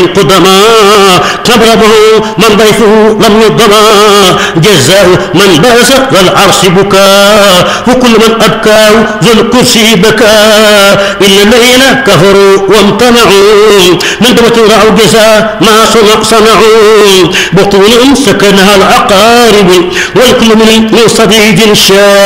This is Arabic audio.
قدما تبربه من ضيفه لم يضما جزاء من باس ذا العرش بكاء وكل من أبكاه ذو الكرسي بكى إلا الذين كفروا وامتنعوا من دمة رعوا جزاء ما صنعوا بطون سكنها العقارب والكل من صديد شاء